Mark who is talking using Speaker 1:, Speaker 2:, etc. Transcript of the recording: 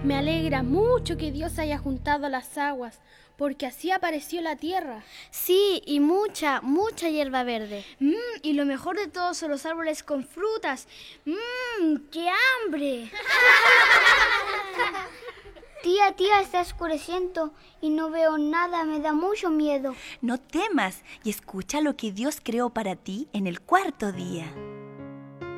Speaker 1: Me alegra mucho que Dios haya juntado las aguas, porque así apareció la tierra.
Speaker 2: Sí, y mucha hierba verde.
Speaker 3: Y lo mejor de todo son los árboles con frutas. ¡Qué hambre!
Speaker 4: Tía, está oscureciendo y no veo nada, me da mucho miedo.
Speaker 5: No temas y escucha lo que Dios creó para ti en el cuarto día.